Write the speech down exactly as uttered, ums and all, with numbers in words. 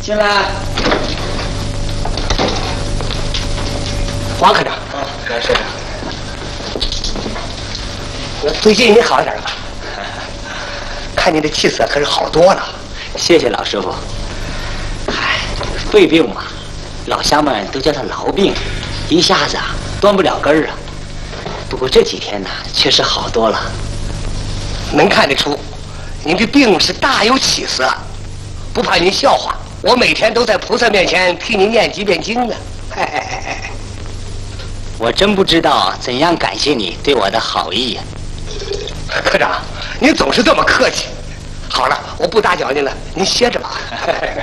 进来。 王科长。 啊，来，社长。 最近你好点吗？看你的气色可是好多了。 谢谢老师傅。嗨，肺病嘛，老乡们都叫他痨病，一下子啊断不了根儿啊。不过这几天呢，确实好多了。 能看得出，您的病是大有起色。不怕您笑话，我每天都在菩萨面前替您念几遍经呢。嘿嘿嘿嘿。 我真不知道怎样感谢你对我的好意呀、 啊。科长，您总是这么客气。好了，我不打搅您了，您歇着吧。